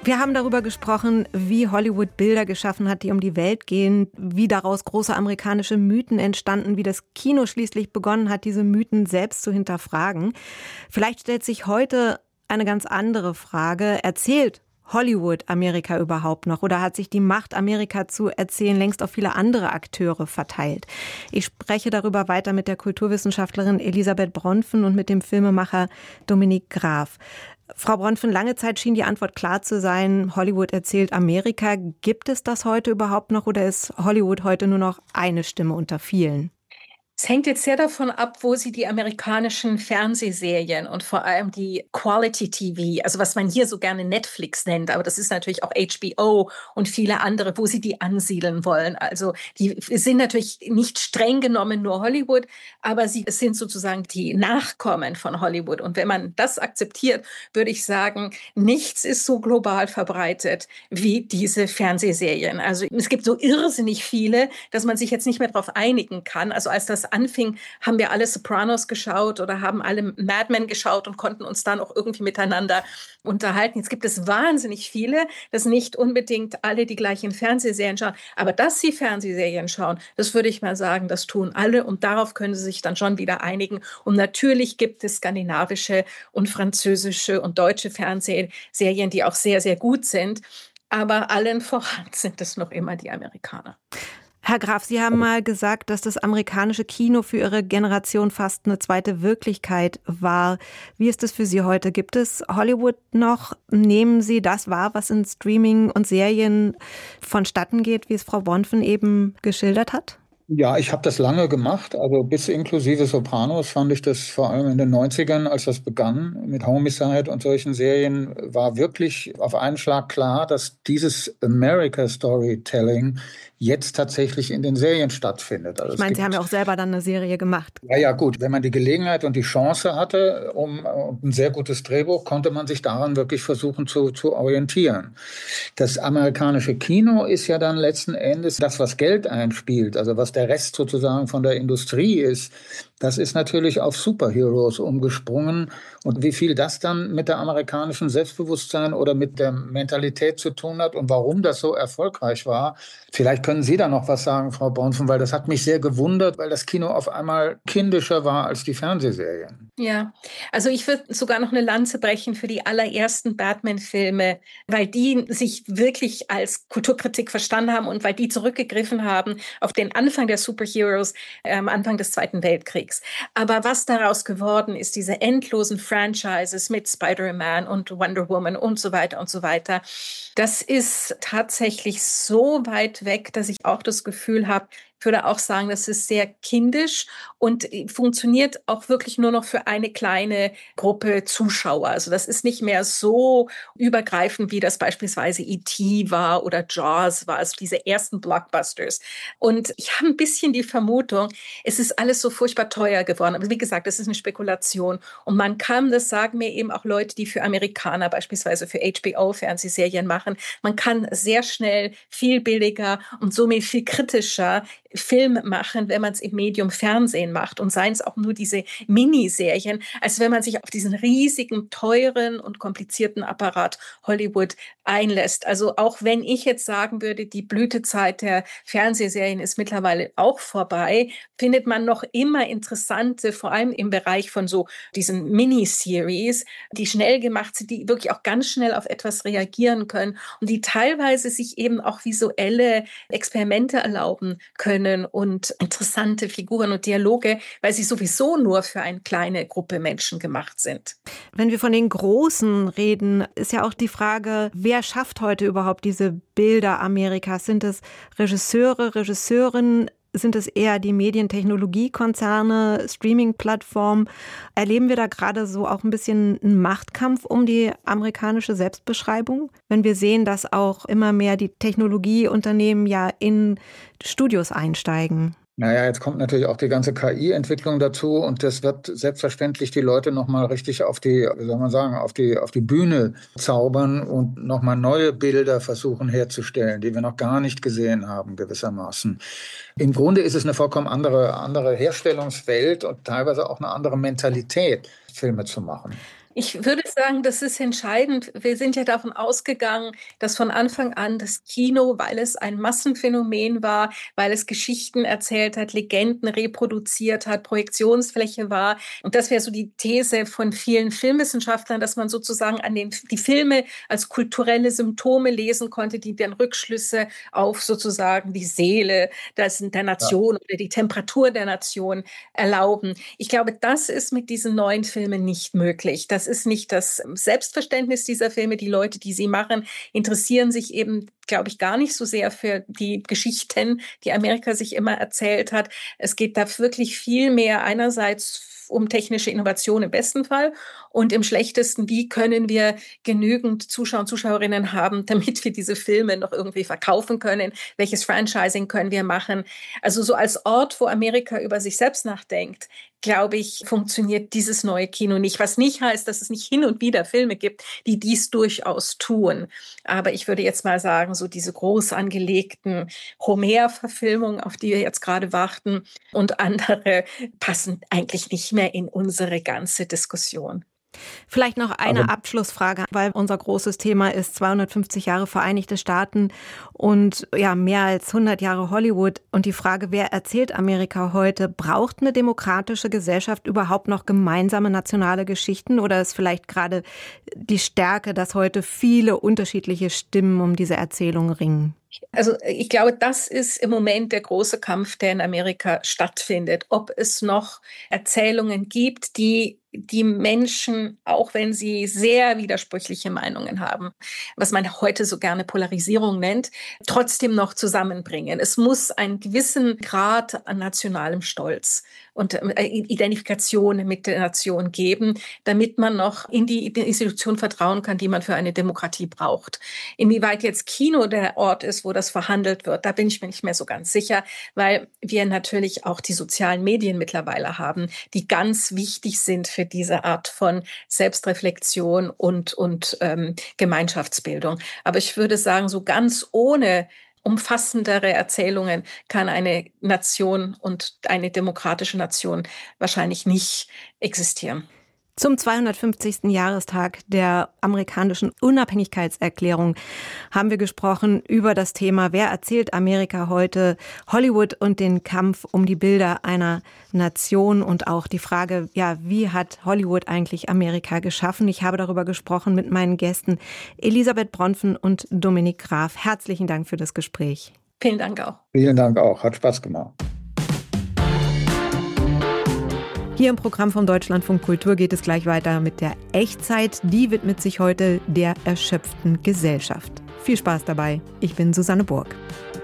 Wir haben darüber gesprochen, wie Hollywood Bilder geschaffen hat, die um die Welt gehen, wie daraus große amerikanische Mythen entstanden, wie das Kino schließlich begonnen hat, diese Mythen selbst zu hinterfragen. Vielleicht stellt sich heute eine ganz andere Frage. Erzählt Hollywood Amerika überhaupt noch oder hat sich die Macht, Amerika zu erzählen, längst auf viele andere Akteure verteilt? Ich spreche darüber weiter mit der Kulturwissenschaftlerin Elisabeth Bronfen und mit dem Filmemacher Dominik Graf. Frau Bronfen, lange Zeit schien die Antwort klar zu sein, Hollywood erzählt Amerika. Gibt es das heute überhaupt noch oder ist Hollywood heute nur noch eine Stimme unter vielen? Es hängt jetzt sehr davon ab, wo Sie die amerikanischen Fernsehserien und vor allem die Quality TV, also was man hier so gerne Netflix nennt, aber das ist natürlich auch HBO und viele andere, wo Sie die ansiedeln wollen. Also die sind natürlich nicht streng genommen nur Hollywood, aber sie sind sozusagen die Nachkommen von Hollywood. Und wenn man das akzeptiert, würde ich sagen, nichts ist so global verbreitet wie diese Fernsehserien. Also es gibt so irrsinnig viele, dass man sich jetzt nicht mehr darauf einigen kann. Also als das anfing, haben wir alle Sopranos geschaut oder haben alle Mad Men geschaut und konnten uns dann auch irgendwie miteinander unterhalten. Jetzt gibt es wahnsinnig viele, dass nicht unbedingt alle die gleichen Fernsehserien schauen, aber dass sie Fernsehserien schauen, das würde ich mal sagen, das tun alle und darauf können sie sich dann schon wieder einigen. Und natürlich gibt es skandinavische und französische und deutsche Fernsehserien, die auch sehr, sehr gut sind, aber allen voran sind es noch immer die Amerikaner. Herr Graf, Sie haben mal gesagt, dass das amerikanische Kino für Ihre Generation fast eine zweite Wirklichkeit war. Wie ist es für Sie heute? Gibt es Hollywood noch? Nehmen Sie das wahr, was in Streaming und Serien vonstatten geht, wie es Frau Bronfen eben geschildert hat? Ja, ich habe das lange gemacht, also bis inklusive Sopranos fand ich das vor allem in den 90ern, als das begann mit Homicide und solchen Serien, war wirklich auf einen Schlag klar, dass dieses America-Storytelling jetzt tatsächlich in den Serien stattfindet. Also ich meine, Sie haben ja auch selber dann eine Serie gemacht. Ja, gut. Wenn man die Gelegenheit und die Chance hatte, um ein sehr gutes Drehbuch, konnte man sich daran wirklich versuchen zu orientieren. Das amerikanische Kino ist ja dann letzten Endes das, was Geld einspielt, also was der Rest sozusagen von der Industrie ist. Das ist natürlich auf Superheroes umgesprungen. Und wie viel das dann mit der amerikanischen Selbstbewusstsein oder mit der Mentalität zu tun hat und warum das so erfolgreich war, vielleicht können Sie da noch was sagen, Frau Bronfen, weil das hat mich sehr gewundert, weil das Kino auf einmal kindischer war als die Fernsehserien. Ja, also ich würde sogar noch eine Lanze brechen für die allerersten Batman-Filme, weil die sich wirklich als Kulturkritik verstanden haben und weil die zurückgegriffen haben auf den Anfang der Superheroes, Anfang des Zweiten Weltkriegs. Aber was daraus geworden ist, diese endlosen Franchises mit Spider-Man und Wonder Woman und so weiter, das ist tatsächlich so weit weg, dass ich auch das Gefühl habe, ich würde auch sagen, das ist sehr kindisch und funktioniert auch wirklich nur noch für eine kleine Gruppe Zuschauer. Also das ist nicht mehr so übergreifend, wie das beispielsweise E.T. war oder Jaws war, also diese ersten Blockbusters. Und ich habe ein bisschen die Vermutung, es ist alles so furchtbar teuer geworden. Aber wie gesagt, das ist eine Spekulation. Und man kann, das sagen mir eben auch Leute, die für Amerikaner beispielsweise für HBO Fernsehserien machen, man kann sehr schnell viel billiger und somit viel kritischer Film machen, wenn man es im Medium Fernsehen macht und seien es auch nur diese Miniserien, als wenn man sich auf diesen riesigen, teuren und komplizierten Apparat Hollywood einlässt. Also auch wenn ich jetzt sagen würde, die Blütezeit der Fernsehserien ist mittlerweile auch vorbei, findet man noch immer interessante, vor allem im Bereich von so diesen Miniseries, die schnell gemacht sind, die wirklich auch ganz schnell auf etwas reagieren können und die teilweise sich eben auch visuelle Experimente erlauben können und interessante Figuren und Dialoge, weil sie sowieso nur für eine kleine Gruppe Menschen gemacht sind. Wenn wir von den Großen reden, ist ja auch die Frage, wer schafft heute überhaupt diese Bilder Amerikas? Sind es Regisseure, Regisseurinnen? Sind es eher die Medientechnologiekonzerne, Streaming-Plattformen? Erleben wir da gerade so auch ein bisschen einen Machtkampf um die amerikanische Selbstbeschreibung? Wenn wir sehen, dass auch immer mehr die Technologieunternehmen ja in Studios einsteigen. Naja, jetzt kommt natürlich auch die ganze KI-Entwicklung dazu und das wird selbstverständlich die Leute nochmal richtig auf die, wie soll man sagen, auf die Bühne zaubern und nochmal neue Bilder versuchen herzustellen, die wir noch gar nicht gesehen haben gewissermaßen. Im Grunde ist es eine vollkommen andere Herstellungswelt und teilweise auch eine andere Mentalität, Filme zu machen. Ich würde sagen, das ist entscheidend. Wir sind ja davon ausgegangen, dass von Anfang an das Kino, weil es ein Massenphänomen war, weil es Geschichten erzählt hat, Legenden reproduziert hat, Projektionsfläche war. Und das wäre so die These von vielen Filmwissenschaftlern, dass man sozusagen die Filme als kulturelle Symptome lesen konnte, die dann Rückschlüsse auf sozusagen die Seele der Nation oder die Temperatur der Nation erlauben. Ich glaube, das ist mit diesen neuen Filmen nicht möglich. Das ist nicht das Selbstverständnis dieser Filme. Die Leute, die sie machen, interessieren sich eben, glaube ich, gar nicht so sehr für die Geschichten, die Amerika sich immer erzählt hat. Es geht da wirklich viel mehr einerseits um technische Innovation im besten Fall und im schlechtesten, wie können wir genügend Zuschauer und Zuschauerinnen haben, damit wir diese Filme noch irgendwie verkaufen können, welches Franchising können wir machen. Also so als Ort, wo Amerika über sich selbst nachdenkt, glaube ich, funktioniert dieses neue Kino nicht. Was nicht heißt, dass es nicht hin und wieder Filme gibt, die dies durchaus tun. Aber ich würde jetzt mal sagen, so diese groß angelegten Homer-Verfilmungen, auf die wir jetzt gerade warten, und andere passen eigentlich nicht mehr in unsere ganze Diskussion. Vielleicht noch eine Abschlussfrage, weil unser großes Thema ist 250 Jahre Vereinigte Staaten und ja, mehr als 100 Jahre Hollywood. Und die Frage, wer erzählt Amerika heute? Braucht eine demokratische Gesellschaft überhaupt noch gemeinsame nationale Geschichten oder ist vielleicht gerade die Stärke, dass heute viele unterschiedliche Stimmen um diese Erzählung ringen? Also ich glaube, das ist im Moment der große Kampf, der in Amerika stattfindet. Ob es noch Erzählungen gibt, die Menschen, auch wenn sie sehr widersprüchliche Meinungen haben, was man heute so gerne Polarisierung nennt, trotzdem noch zusammenbringen. Es muss einen gewissen Grad an nationalem Stolz und Identifikation mit der Nation geben, damit man noch in die Institution vertrauen kann, die man für eine Demokratie braucht. Inwieweit jetzt Kino der Ort ist, wo das verhandelt wird, da bin ich mir nicht mehr so ganz sicher, weil wir natürlich auch die sozialen Medien mittlerweile haben, die ganz wichtig sind für diese Art von Selbstreflexion und Gemeinschaftsbildung. Aber ich würde sagen, so ganz ohne umfassendere Erzählungen kann eine Nation und eine demokratische Nation wahrscheinlich nicht existieren. Zum 250. Jahrestag der amerikanischen Unabhängigkeitserklärung haben wir gesprochen über das Thema, wer erzählt Amerika heute, Hollywood und den Kampf um die Bilder einer Nation und auch die Frage, ja, wie hat Hollywood eigentlich Amerika geschaffen? Ich habe darüber gesprochen mit meinen Gästen Elisabeth Bronfen und Dominik Graf. Herzlichen Dank für das Gespräch. Vielen Dank auch. Vielen Dank auch. Hat Spaß gemacht. Hier im Programm vom Deutschlandfunk Kultur geht es gleich weiter mit der Echtzeit. Die widmet sich heute der erschöpften Gesellschaft. Viel Spaß dabei. Ich bin Susanne Burg.